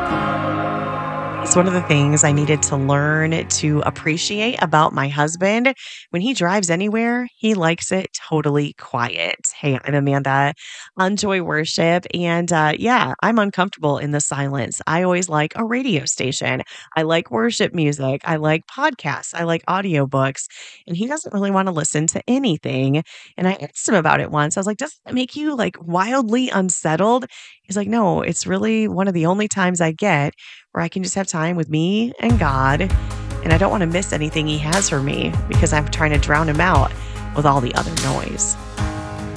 It's one of the things I needed to learn to appreciate about my husband. When he drives anywhere, he likes it totally quiet. Hey, I'm Amanda. I enjoy worship. And yeah, I'm uncomfortable in the silence. I always like a radio station. I like worship music. I like podcasts. I like audiobooks. And he doesn't really want to listen to anything. And I asked him about it once. I was like, does that make you like wildly unsettled? He's like, no, it's really one of the only times I get where I can just have time with me and God. And I don't want to miss anything He has for me because I'm trying to drown Him out with all the other noise.